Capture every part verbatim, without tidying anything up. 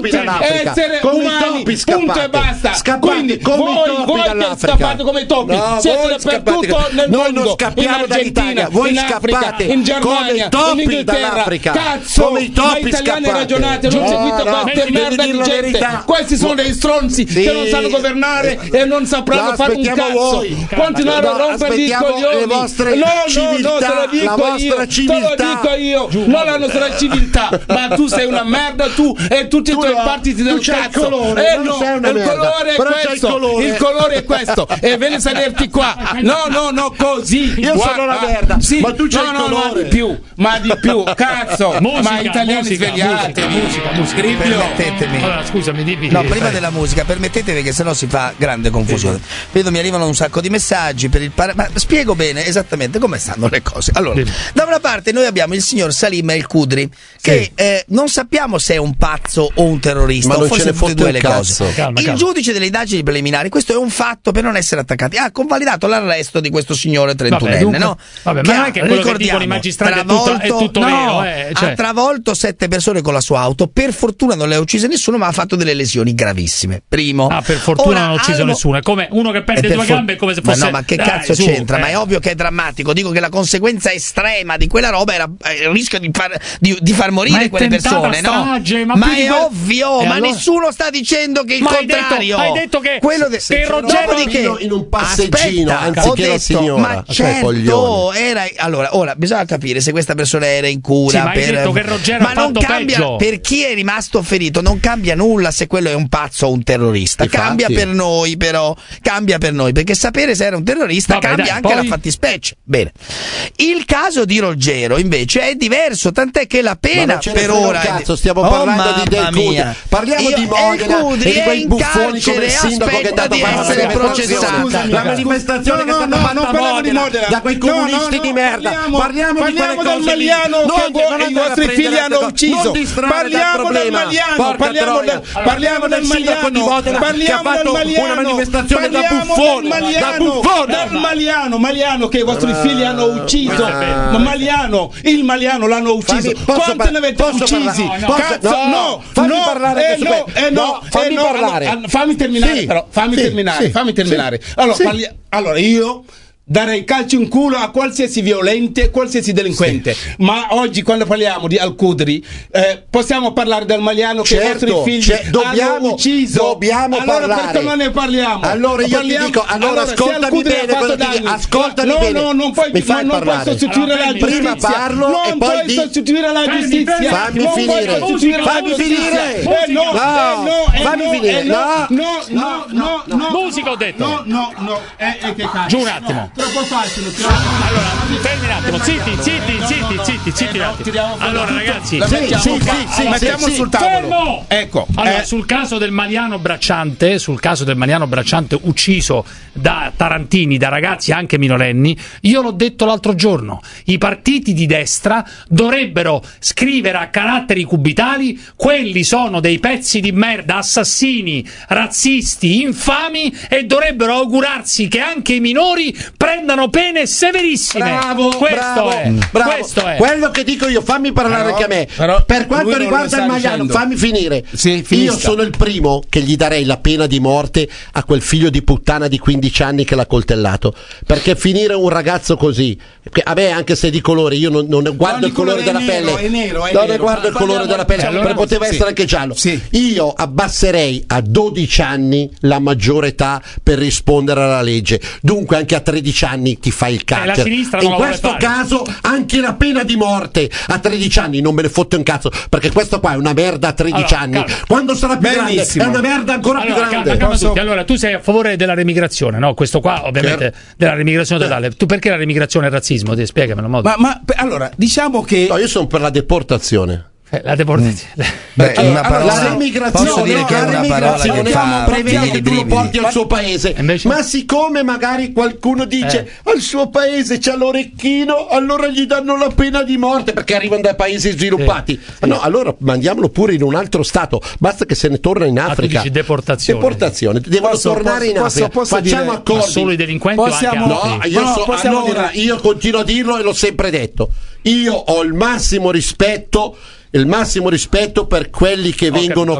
topi dall'Africa. essere come umani, i topi scappate. punto e basta. Scappate Quindi come voi, i topi voi che dall'Africa. scappate come i topi, No, siete voi dappertutto scappate. nel Noi mondo, non scappiamo in Argentina, dall'Italia, voi in Africa, scappate in come Germania, i topi in Inghilterra. dall'Africa. Cazzo, Come i topi ma italiani scappate. ragionate, non No, seguite no, queste devi merda dire di la gente. verità. Questi sono dei stronzi Sì. che non sanno governare e non sapranno No, fare un aspettiamo cazzo. voi. Continuare No, a rompervi i aspettiamo coglioni. le vostre no, no, civiltà, no, te lo dico la vostra io. civiltà. Te lo dico io. Non la nostra civiltà, ma tu sei una merda, tu e tutti Tu i tuoi no, partiti tu del c'hai il cazzo. colore, eh non no, sei una il merda, colore è però c'hai il questo. colore. Il colore è questo. E vieni a sederti qua. No, no, no, così. Io Guarda, sono la merda, sì. ma tu c'hai no, il no, colore. Ma di più, ma di più, cazzo. Musica, ma italiani musica, svegliatevi. musica, musica, musica. Permettetemi. Allora, scusami, dimmi. No, prima della musica, permettetemi che sennò si fa grande confusione. Vedo mi arrivano un sacco di messaggi per il par- ma spiego bene esattamente come stanno le cose. Allora, da una parte noi abbiamo il signor Salim El Kudri che Sì. eh, non sappiamo se è un pazzo o un terrorista, Ma o non forse ce ne tutte e fotte due un le cazzo. cose. Calma, il calma. giudice delle indagini preliminari, questo è un fatto per non essere attaccati, ha convalidato l'arresto di questo signore trentunenne, Vabbè, dunque- no? vabbè, ma Che non ha, è che quello che ricordiamo, dicono i magistrati è tutto- è tutto no, vero, eh, cioè. ha travolto sette persone con la sua auto, per fortuna non le ha uccise nessuno, ma ha fatto delle lesioni gravissime. Primo. Ah, per fortuna Ora, non ha ucciso al mo- nessuno. È come uno che E perde per due for- gambe, è come se fosse. Ma no, ma che Dai, cazzo su, c'entra? eh. Ma è ovvio che è drammatico. Dico che la conseguenza estrema di quella roba era eh, il rischio di far, di, di far Ma morire è quelle tentata persone, no? strage, ma Ma più di è quel- ovvio, E ma allora- nessuno sta dicendo che il Ma hai detto- contrario. hai detto che- quello de- che Ruggero- Dopodiché, in un passeggino, aspetta, anziché ho la detto, signora. ma Cioè, certo, coglione. era allora, ora bisogna capire se questa persona era in cura Sì, ma hai per detto che Ruggero ma ha non fatto cambia peggio. per chi è rimasto ferito, non cambia nulla se quello è un pazzo o un terrorista. Infatti. Cambia per noi, però, cambia per noi, perché sapere se era un terrorista Vabbè, cambia dai, anche poi- la fattispecie. Bene. Il caso di Ruggero invece è diverso, tant'è che la Ma pena non ce ne per frega un ora cazzo, stiamo Oh, parlando di Del mamma Kudri. mia. Parliamo Io- di Modena El Kudri e di è quei in buffoni come il carcere, sindaco che è andato a aspetta fare di essere la manifestazione. processato. La manifestazione che è No, stata no, fatta non a parliamo di Modena Modena. da quei No, no, comunisti no, di merda. parliamo- Parliamo di parliamo quelle del cose lì. Maliano Non- che non vuoi- i andare a vostri prendere figli hanno altre cose. ucciso. Non distrarre dal Parliamo del problema. Maliano, Porca parliamo troia. del- parliamo del sindaco di Maliano, Modena che ha parliamo del fatto una Maliano, manifestazione da parliamo buffone, del da Maliano, buffone. del Maliano, Maliano che i vostri figli hanno ucciso. Ah. Ma Maliano, il Maliano l'hanno ucciso. Fammi- posso Quanti par- ne avete posso uccisi? parlare? No, no. Cazzo, No, no, fammi no, parlare eh, anche su no, questo. eh, no, No, fammi eh, no, parlare. allora, fammi terminare, Sì, però, fammi sì, terminare, sì, fammi terminare. sì, Allora, sì. parli- allora io darei calcio in culo a qualsiasi violente, qualsiasi delinquente. Ma oggi quando parliamo di Al Kudri eh, possiamo parlare del Maliano che Certo, i vostri figli cioè, dobbiamo- hanno ucciso. dobbiamo allora parlare. perché non ne parliamo? Allora io Parliamo- ti dico, allora se ascoltami Al Kudri bene ha fatto quello che ti- danni, ascoltami no, bene. no, non puoi, Mi fai non, non puoi parlare. sostituire Allora, la fermi, giustizia. prima parlo non e poi puoi di- sostituire la Fermi, giustizia. fermi. Fammi non finire. puoi sostituire la Fammi giustizia. finire. Eh no, No, eh no, eh fammi no, finire. eh no, No. no, no, no, no. Musica, ho detto. No, no, no, eh, eh, che cazzo. Giù un attimo. No, troppo facile, troppo Allora, fermi un attimo, zitti, zitti, zitti, zitti, zitti un attimo. Allora, ragazzi, La mettiamo sì, qua, sì, sì, la mettiamo sì, sul sì. tavolo. Fermo! Ecco, Allora, eh, sul caso del Maliano Bracciante, sul caso del Maliano Bracciante ucciso da tarantini, da ragazzi anche minorenni, io l'ho detto l'altro giorno, i partiti di destra dovrebbero scrivere a caratteri cubitali: quelli sono dei pezzi di merda, assassini, razzisti, infami, e dovrebbero augurarsi che anche i minori prendano pene severissime. Bravo, questo bravo, è, bravo. questo è. Quello che dico io, fammi parlare Però- anche a me. però Per lui quanto non riguarda lo sta il Maliano, dicendo. fammi finire. Sì, finisca. Io sono il primo che gli darei la pena di morte a quel figlio di puttana di quindici anni che l'ha coltellato. Perché finire un ragazzo così, che a me anche se è di colore, io non, non guardo No, il colore è della nero, pelle, è nero, è non nero. ne guardo il colore Parliamo- della pelle, cioè, perché allora- poteva sì. essere anche giallo. Sì. Io abbasserei a dodici anni la maggiore età per rispondere alla legge. Dunque anche a tredici anni ti fai il la carcere. sinistra E non in la vuole questo fare. caso anche la pena di morte a tredici anni non me ne fotte un cazzo, perché questo qua è una merda a tredici Allora, anni. calma. Quando sarà più Benissimo. grande è una merda ancora Allora, più calma, grande. calma Posso- tutti. Allora, tu sei a favore della remigrazione, no? Questo qua, ovviamente, della remigrazione totale. Tu perché la remigrazione è razzismo? Ti spiegamelo, modo. ma, ma pe- allora diciamo che No, io sono per la deportazione. Eh, la deportazione. Beh, Allora, una allora, parola, la remigrazione, posso dire no, che è la una parola che remigrazione fa prevede venire che i tu lo brividi. porti al suo paese, Invece? ma siccome magari qualcuno dice Eh. al suo paese c'ha l'orecchino, allora gli danno la pena di morte perché arrivano dai paesi sviluppati. Sì. No, allora mandiamolo pure in un altro stato, basta che se ne torna in Ah, tu Africa. dici deportazione. Deportazione, devono Posso- tornare in posso- Africa. posso Facciamo dire- accordi. Ma solo i delinquenti Possiamo- o anche No, altri? io, No, so- possiamo allora, dire- io continuo a dirlo e l'ho sempre detto. Io ho il massimo rispetto, il massimo rispetto per quelli che Ho vengono capito, qua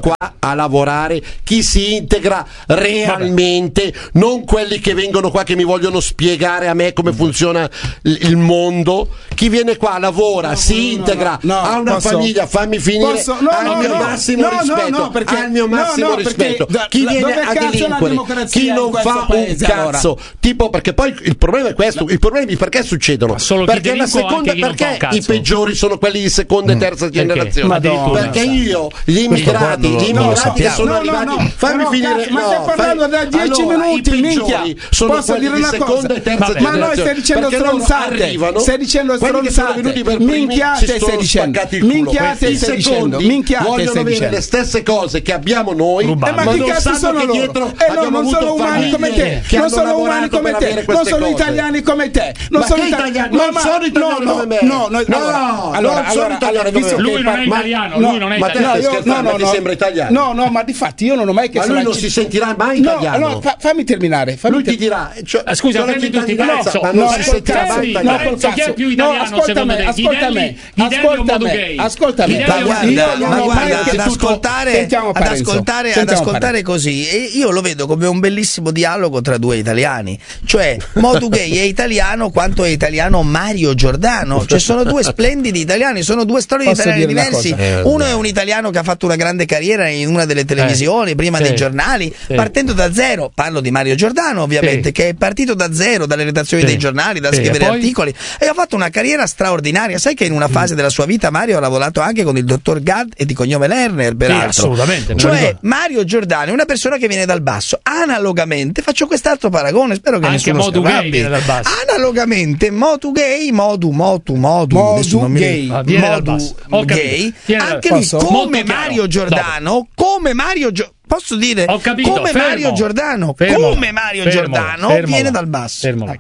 a lavorare, chi si integra realmente, vabbè, non quelli che vengono qua che mi vogliono spiegare a me come funziona il mondo. Chi viene qua lavora, no, si no, integra, no, no, ha una posso, famiglia, fammi finire, posso, no, al no, mio no, massimo no, rispetto, no, no, perché, al mio massimo no, no, rispetto. Perché, chi da, viene a delinquere, chi non fa paese, un cazzo, allora, tipo, perché poi il problema è questo, no, i problemi perché succedono? Perché la seconda, perché i peggiori sono quelli di seconda e terza mm, generazione? Madonna, perché io gli immigrati, gli immigrati che sono arrivati, fammi finire, ma stai parlando da dieci minuti, minchia. Posso dire una cosa? Ma noi stai dicendo stronzate, stai dicendo stronzate, minchiate stai dicendo, minchiate stai dicendo, minchiate vogliono avere le stesse cose che abbiamo noi, ma che cazzo sono loro? Eh no, non sono umani come te, non sono umani come te, non sono italiani come te, non sono italiani, non sono italiani come me. No, no, no, allora, allora, allora, visto lui non è italiano, lui non è italiano. No, no, no, sembra italiano. No, no, ma di fatti io non ho mai chiesto. Ma lui non si sentirà mai italiano. No, allora fammi terminare. Lui ti dirà, scusa, prendi tutti i pezzi, ma non si sentirà mai italiano. Chi è più italiano secondo te? Ascoltami, ascoltami, ascoltami. Ma guarda, ma guarda, ad ascoltare, ad ascoltare, ad ascoltare così, e io lo vedo come un bellissimo dialogo tra due italiani. Cioè, Modu Gay è italiano quanto è italiano Mario Giordano. Cioè, sono due splendidi italiani, sono due storie di italiani diversi. Uno è un italiano che ha fatto una grande carriera in una delle televisioni, eh, prima sì, dei giornali, sì, partendo da zero. Parlo di Mario Giordano, ovviamente, sì, che è partito da zero, dalle redazioni sì, dei giornali, da sì, scrivere e poi... articoli, e ha fatto una carriera straordinaria. Sai che in una fase della sua vita Mario ha lavorato anche con il dottor Gad e di cognome Lerner, peraltro. Sì, assolutamente. Cioè, Mario Giordano è una persona che viene dal basso. Analogamente, faccio quest'altro paragone, spero che anche nessuno Modu si arrabbi. Gay dal basso. Analogamente, Modu Gay, Modu, Motu, Modu, Modu Gay, ah, viene dal basso. Gay, anche lui come Mario Giordano, come Mario Giordano. Posso dire? Ho capito, come fermo, Mario Giordano, fermo, come Mario fermo, Giordano fermo, viene dal basso. Ecco.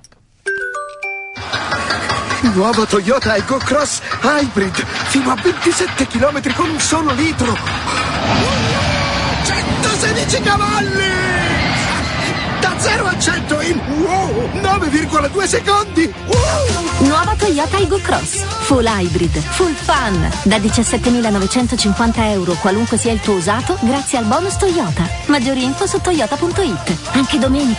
Nuova Toyota Ego Cross Hybrid, fino a ventisette chilometri con un solo litro. centosedici cavalli! Da zero a cento in wow, nove virgola due secondi! Wow. Nuova Toyota Ego Cross, full hybrid, full fun, da diciassettemilanovecentocinquanta euro qualunque sia il tuo usato, grazie al bonus Toyota. Maggiori info su toyota punto it, anche domenica.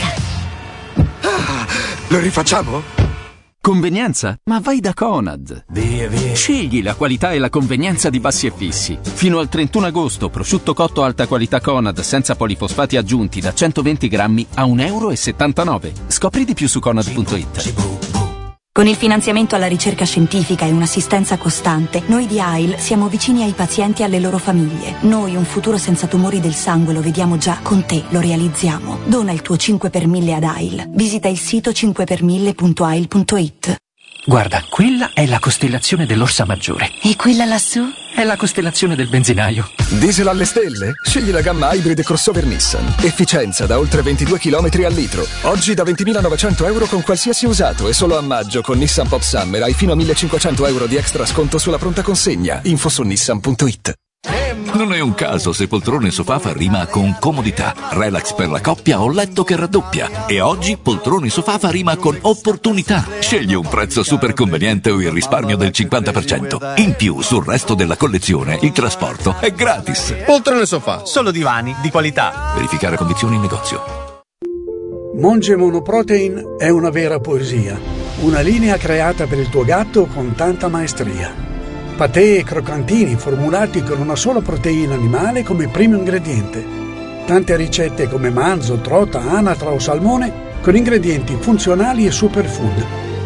Ah, lo rifacciamo? Convenienza? Ma vai da Conad. Via, via. Scegli la qualità e la convenienza di Bassi e Fissi. Fino al trentuno agosto, prosciutto cotto alta qualità Conad senza polifosfati aggiunti da centoventi grammi a un euro e settantanove. Scopri di più su conad punto it. Con il finanziamento alla ricerca scientifica e un'assistenza costante, noi di A I L siamo vicini ai pazienti e alle loro famiglie. Noi un futuro senza tumori del sangue lo vediamo già, con te lo realizziamo. Dona il tuo cinque per mille ad A I L. Visita il sito cinque per mille punto a i l punto it. Guarda, quella è la costellazione dell'Orsa Maggiore. E quella lassù? È la costellazione del benzinaio. Diesel alle stelle? Scegli la gamma Hybrid crossover Nissan. Efficienza da oltre ventidue chilometri al litro. Oggi da ventimilanovecento euro con qualsiasi usato, e solo a maggio con Nissan Pop Summer hai fino a millecinquecento euro di extra sconto sulla pronta consegna. Info su nissan punto it. Non è un caso se poltrone sofà fa rima con comodità, relax per la coppia o letto che raddoppia. E oggi poltrone sofà fa rima con opportunità. Scegli un prezzo super conveniente o il risparmio del cinquanta per cento. In più, sul resto della collezione, il trasporto è gratis. Poltrone sofà, solo divani di qualità. Verificare condizioni in negozio. Monge Monoprotein è una vera poesia. Una linea creata per il tuo gatto con tanta maestria. Patè e croccantini formulati con una sola proteina animale come primo ingrediente. Tante ricette come manzo, trota, anatra o salmone con ingredienti funzionali e superfood.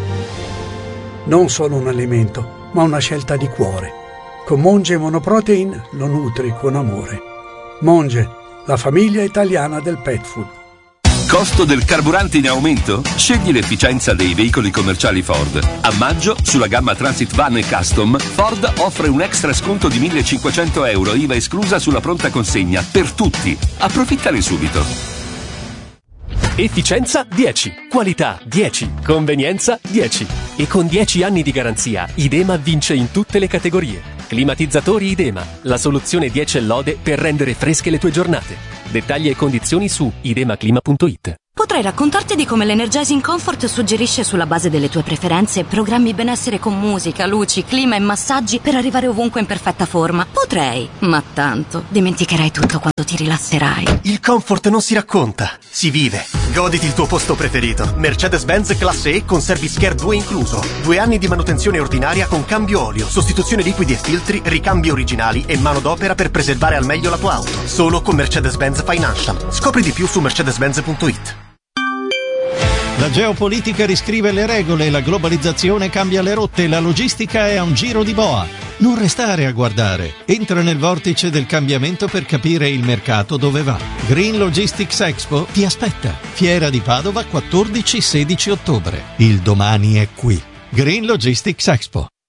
Non solo un alimento, ma una scelta di cuore. Con Monge Monoprotein lo nutri con amore. Monge, la famiglia italiana del pet food. Costo del carburante in aumento? Scegli l'efficienza dei veicoli commerciali Ford. A maggio, sulla gamma Transit Van e Custom, Ford offre un extra sconto di millecinquecento euro, I V A esclusa sulla pronta consegna, per tutti. Approfittane subito. Efficienza dieci, qualità dieci, convenienza dieci. E con dieci anni di garanzia, Idema vince in tutte le categorie. Climatizzatori Idema, la soluzione dieci e lode per rendere fresche le tue giornate. Dettagli e condizioni su idemaclima punto it. Potrei raccontarti di come l'Energizing Comfort suggerisce sulla base delle tue preferenze programmi benessere con musica, luci, clima e massaggi per arrivare ovunque in perfetta forma. Potrei, ma tanto dimenticherai tutto quando ti rilasserai. Il comfort non si racconta, si vive. Goditi il tuo posto preferito. Mercedes-Benz Classe E con Service Care due incluso. Due anni di manutenzione ordinaria con cambio olio, sostituzione liquidi e filtri, ricambi originali e manodopera per preservare al meglio la tua auto. Solo con Mercedes-Benz Financial. Scopri di più su mercedes-benz punto it. La geopolitica riscrive le regole, la globalizzazione cambia le rotte, la logistica è a un giro di boa. Non restare a guardare. Entra nel vortice del cambiamento per capire il mercato dove va. Green Logistics Expo ti aspetta. Fiera di Padova quattordici sedici ottobre. Il domani è qui. Green Logistics Expo.